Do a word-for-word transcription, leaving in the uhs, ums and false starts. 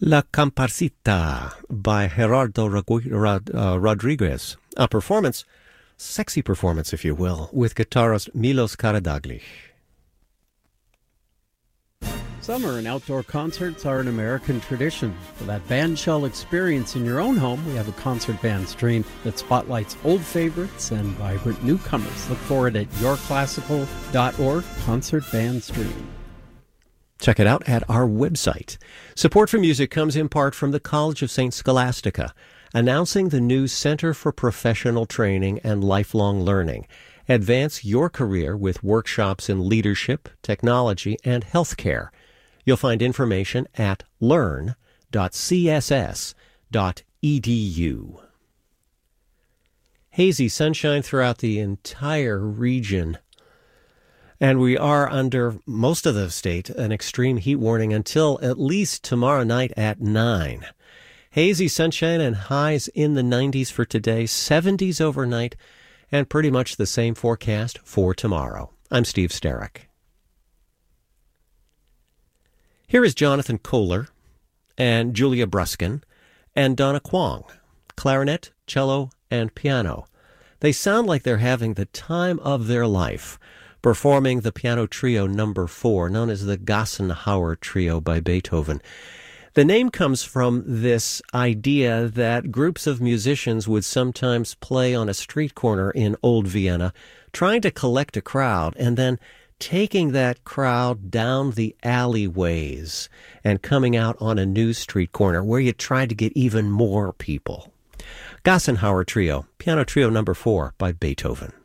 La Comparsita by Gerardo Rod- Rod- uh, Rodriguez. A performance, sexy performance if you will, with guitarist Milos Karađagić. Summer and outdoor concerts are an American tradition. For that bandshell experience in your own home, we have a concert band stream that spotlights old favorites and vibrant newcomers. Look for it at your classical dot org, Concert Band Stream. Check it out at our website. Support for music comes in part from the College of Saint Scholastica, announcing the new Center for Professional Training and Lifelong Learning. Advance your career with workshops in leadership, technology, and healthcare. You'll find information at learn dot c s s dot e d u. Hazy sunshine throughout the entire region. And we are under, most of the state, an extreme heat warning until at least tomorrow night at nine. Hazy sunshine and highs in the nineties for today, seventies overnight, and pretty much the same forecast for tomorrow. I'm Steve Sterrick. Here is Jonathan Kohler and Julia Bruskin and Donna Kwong, clarinet, cello, and piano. They sound like they're having the time of their life, performing the piano trio number four, known as the Gassenhauer Trio by Beethoven. The name comes from this idea that groups of musicians would sometimes play on a street corner in Old Vienna, trying to collect a crowd, and then taking that crowd down the alleyways and coming out on a new street corner where you try to get even more people. Gassenhauer Trio, piano trio number four by Beethoven.